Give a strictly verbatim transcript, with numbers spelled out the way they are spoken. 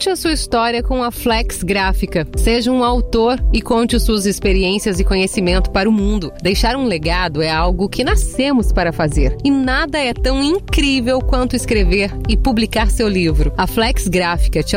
Conte a sua história com a Flex Gráfica. Seja um autor e conte suas experiências e conhecimento para o mundo. Deixar um legado é algo que nascemos para fazer. E nada é tão incrível quanto escrever e publicar seu livro. A Flex Gráfica te